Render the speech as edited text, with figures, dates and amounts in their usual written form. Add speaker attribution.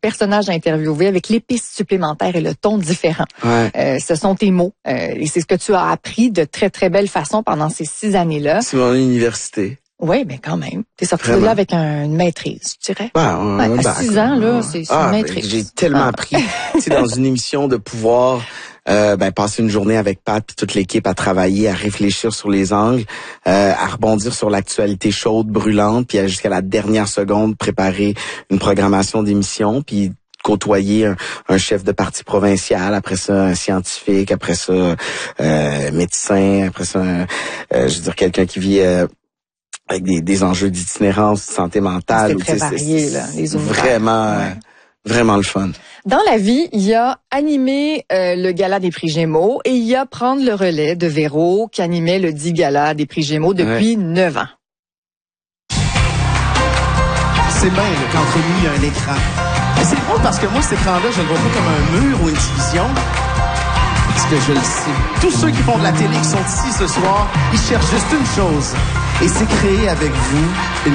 Speaker 1: personnage à interviewer avec les pistes supplémentaires et le ton différent.
Speaker 2: Ouais.
Speaker 1: Ce sont tes mots et c'est ce que tu as appris de très, très belle façon pendant ces 6 années-là.
Speaker 2: C'est mon université.
Speaker 1: Oui, mais quand même. T'es sorti de là avec une maîtrise, je dirais. À 6 ans, là, c'est une maîtrise.
Speaker 2: J'ai tellement appris. Tu sais, dans une émission de pouvoir passer une journée avec Pat puis toute l'équipe à travailler, à réfléchir sur les angles, à rebondir sur l'actualité chaude, brûlante, puis jusqu'à la dernière seconde préparer une programmation d'émission, puis côtoyer un chef de parti provincial, après ça un scientifique, après ça médecin, après ça je veux dire quelqu'un qui vit avec des enjeux d'itinérance, de santé mentale.
Speaker 1: C'est très varié, là, les
Speaker 2: vraiment, vraiment le fun.
Speaker 1: Dans la vie, il y a animé le gala des prix Gémeaux et il y a prendre le relais de Véro qui animait le 10 gala des prix Gémeaux depuis 9 ans.
Speaker 3: C'est bien qu'entre nous, il y a un écran. Mais c'est drôle parce que moi, cet écran-là, je le vois pas comme un mur ou une division. Parce que je le sais. Tous ceux qui font de la télé, qui sont ici ce soir, ils cherchent juste une chose. Et c'est créer avec vous une